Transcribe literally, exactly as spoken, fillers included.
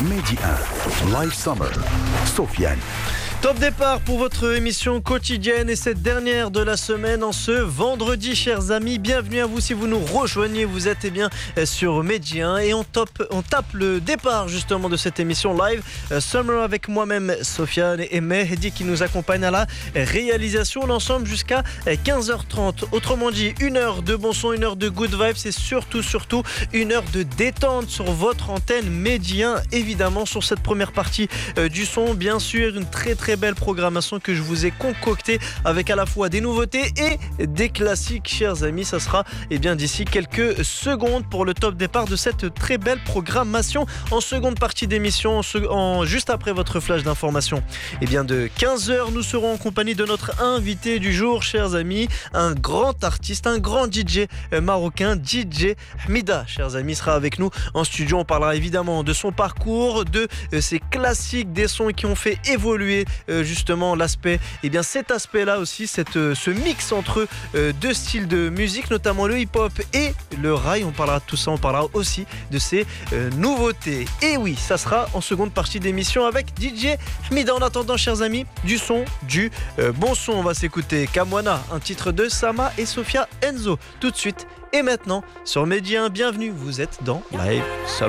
Mehdi un, Live Summer, Sofiane. Top départ pour votre émission quotidienne et cette dernière de la semaine en ce vendredi, chers amis. Bienvenue à vous si vous nous rejoignez. Vous êtes eh bien sur Mehdi un et on, top, on tape le départ justement de cette émission live Summer avec moi-même Sofiane et Mehdi qui nous accompagnent à la réalisation. L'ensemble jusqu'à quinze heures trente. Autrement dit, une heure de bon son, une heure de good vibes et surtout, surtout une heure de détente sur votre antenne Mehdi un. Évidemment, sur cette première partie du son, bien sûr, une très très belle programmation que je vous ai concoctée avec à la fois des nouveautés et des classiques, chers amis. Ça sera eh bien d'ici quelques secondes pour le top départ de cette très belle programmation. En seconde partie d'émission, en, sec- en juste après votre flash d'information, eh bien de quinze heures, nous serons en compagnie de notre invité du jour, chers amis, un grand artiste, un grand D J marocain, D J Hamida, chers amis, sera avec nous en studio. On parlera évidemment de son parcours, de ses classiques, des sons qui ont fait évoluer Euh, justement l'aspect, et eh bien cet aspect-là aussi, cette, euh, ce mix entre euh, deux styles de musique, notamment le hip-hop et le rail. On parlera de tout ça, on parlera aussi de ses euh, nouveautés. Et oui, ça sera en seconde partie d'émission avec D J Hamida. En attendant, chers amis, du son, du euh, bon son. On va s'écouter Kamwana, un titre de Sama et Sofia Enzo tout de suite. Et maintenant, sur Mehdi un, bienvenue, vous êtes dans Live Summer.